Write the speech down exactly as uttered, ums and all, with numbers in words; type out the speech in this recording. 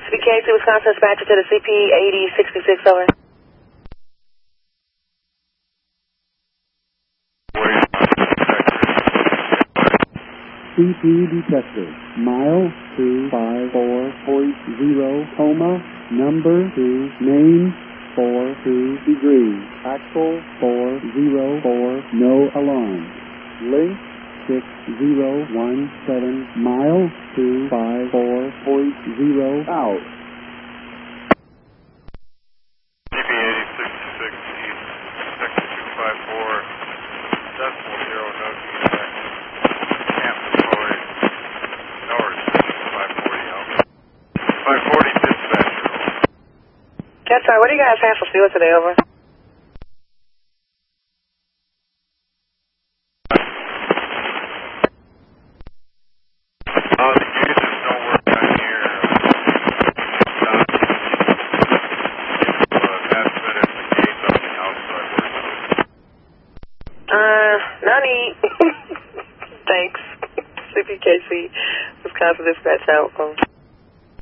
C P K C, Wisconsin dispatcher to the C P eighty sixty-six, over. C P detector, mile two five four point zero, coma, number two, name, four two degrees, axle four zero four, no alarm, link six zero one seven, mile two five four point zero, out. C P eighty sixty-six east, sector two five four, decimal zero, no defect. Camp deployed, north, five forty out. five forty dispatcher. Yes, sir. What do you guys have for fuel today, over? Uh, the gauges don't work down here. Uh, uh, last minute, the gauge on the outside works. Uh, no need. Thanks. C P K C, Wisconsin dispatch, out.